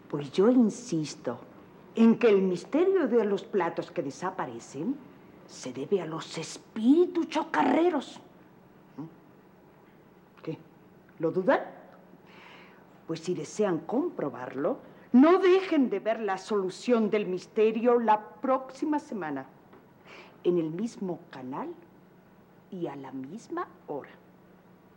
Pues yo insisto en que el misterio de los platos que desaparecen se debe a los espíritus chocarreros. ¿Qué? ¿Lo dudan? Pues si desean comprobarlo, no dejen de ver la solución del misterio la próxima semana, en el mismo canal y a la misma hora.